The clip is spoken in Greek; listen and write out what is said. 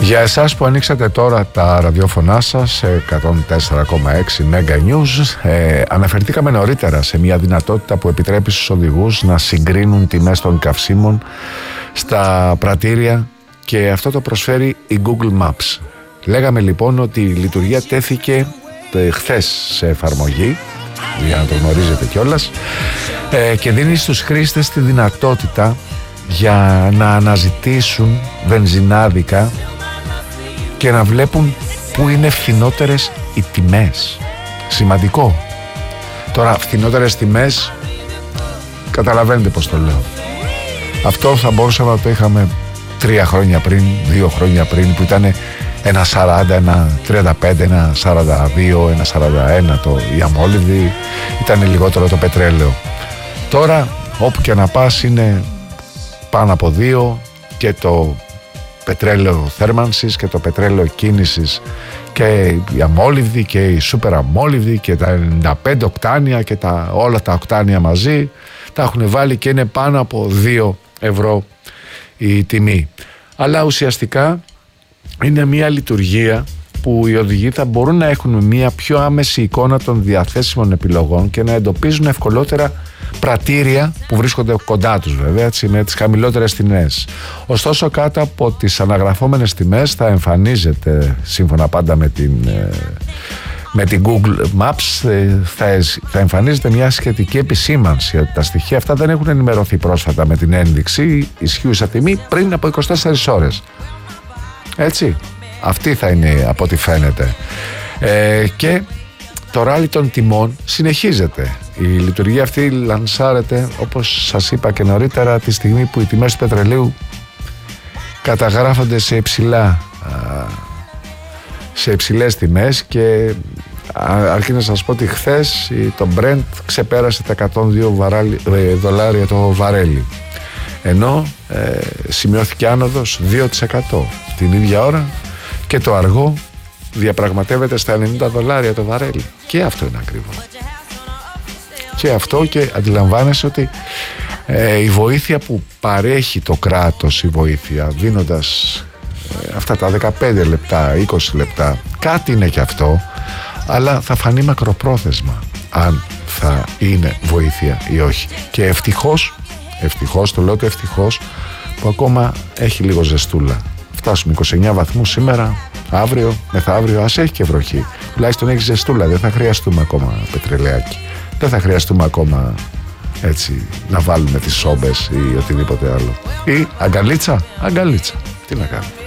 Για εσάς που ανοίξατε τώρα τα ραδιόφωνά σας σε 104,6 Mega News, αναφερθήκαμε νωρίτερα σε μια δυνατότητα που επιτρέπει στους οδηγούς να συγκρίνουν τιμές των καυσίμων στα πρατήρια, και αυτό το προσφέρει η Google Maps. Λέγαμε λοιπόν ότι η λειτουργία τέθηκε χθες σε εφαρμογή, για να το γνωρίζετε κιόλας, και δίνει στους χρήστες τη δυνατότητα για να αναζητήσουν βενζινάδικα και να βλέπουν πού είναι φθηνότερες οι τιμές. Σημαντικό. Τώρα, φθηνότερες τιμές, καταλαβαίνετε πως το λέω. Αυτό θα μπορούσαμε να το είχαμε 3 χρόνια πριν, 2 χρόνια πριν, που ήταν ένα 40, ένα 35, ένα 42, ένα 41 η αμόλυβδη, ήταν λιγότερο το πετρέλαιο. Τώρα όπου και να πας είναι πάνω από 2, και το πετρέλαιο θέρμανσης και το πετρέλαιο κίνησης και η αμόλυβδη και η σούπερ αμόλυβδη και τα 95 οκτάνια και όλα τα οκτάνια μαζί τα έχουν βάλει και είναι πάνω από 2 ευρώ η τιμή. Αλλά ουσιαστικά είναι μια λειτουργία που οι οδηγοί θα μπορούν να έχουν μια πιο άμεση εικόνα των διαθέσιμων επιλογών και να εντοπίζουν ευκολότερα πρατήρια που βρίσκονται κοντά τους, βέβαια, έτσι, με τις χαμηλότερες τιμές. Ωστόσο, κάτω από τις αναγραφόμενες τιμές θα εμφανίζεται, σύμφωνα πάντα με την Google Maps, θα εμφανίζεται μια σχετική επισήμανση ότι τα στοιχεία αυτά δεν έχουν ενημερωθεί πρόσφατα με την ένδειξη ισχύουσα τιμή πριν από 24 ώρες. Έτσι, αυτή θα είναι από ό,τι φαίνεται. Και το ράλι των τιμών συνεχίζεται. Η λειτουργία αυτή λανσάρεται, όπως σας είπα και νωρίτερα, τη στιγμή που οι τιμές του πετρελαίου καταγράφονται σε υψηλές τιμές, και αρκεί να σας πω ότι χθες το Brent ξεπέρασε τα 102 δολάρια το βαρέλι, ενώ σημειώθηκε άνοδος 2% την ίδια ώρα, και το αργό διαπραγματεύεται στα 90 δολάρια το βαρέλι. Και αυτό είναι ακριβό. Και αυτό, και αντιλαμβάνεσαι ότι η βοήθεια που παρέχει το κράτος, η βοήθεια δίνοντας αυτά τα 15 λεπτά, 20 λεπτά, κάτι είναι και αυτό, αλλά θα φανεί μακροπρόθεσμα αν θα είναι βοήθεια ή όχι. Και ευτυχώς, το λέω και ευτυχώς, που ακόμα έχει λίγο ζεστούλα. Φτάσουμε 29 βαθμούς σήμερα, αύριο, μεθαύριο, ας έχει και βροχή. Τουλάχιστον έχει ζεστούλα, δεν θα χρειαστούμε ακόμα πετρελαιάκι. Δεν θα χρειαστούμε ακόμα έτσι να βάλουμε τις σόμπες ή οτιδήποτε άλλο. Ή αγκαλίτσα, τι να κάνουμε.